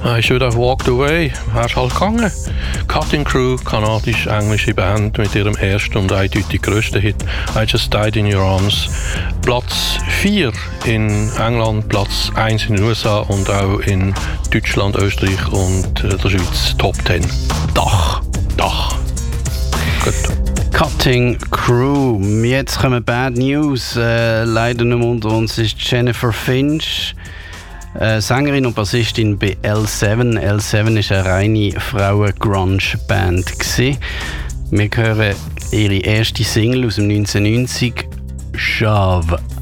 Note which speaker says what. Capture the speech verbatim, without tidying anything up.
Speaker 1: I Should Have Walked Away, wär's halt gegangen. Cutting Crew, kanadisch-englische Band mit ihrem ersten und eindeutig grössten Hit I Just Died in Your Arms. Platz vier in England, Platz eins in den U S A und auch in Deutschland, Österreich und äh, der Schweiz Top zehn. Dach. Dach. Gut.
Speaker 2: Cutting Crew. Jetzt kommen Bad News. Äh, leider nicht mehr unter uns ist Jennifer Finch. Äh, Sängerin und Bassistin bei L sieben. L sieben war eine reine Frauen-Grunge-Band. Wir hören ihre erste Single aus dem neunzehnhundertneunzig, Shove.